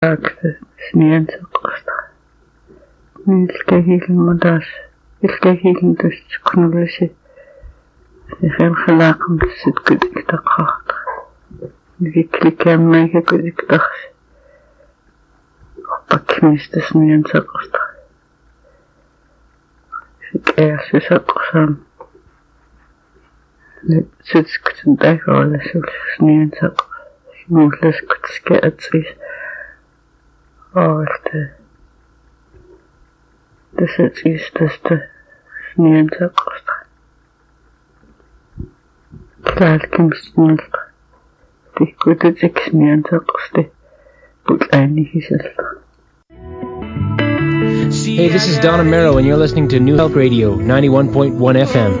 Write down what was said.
snianseqqasta nilkahiilmudas ilkahiilmudas kunulasi xelxalaaqam sitkut iktaqarta niklikkaammaika kuliktars pakmistas snianseqqasta sikærsisaqsam sitskutun taikaolasul snianseq muulaskutskaatsis tässä siis tästä snianseqqasta kaalkimsnulta tikkututik snianseqqasti putlaanihisalta. Hey, this is Don Amero, and you're listening to New Help Radio, 91.1 FM.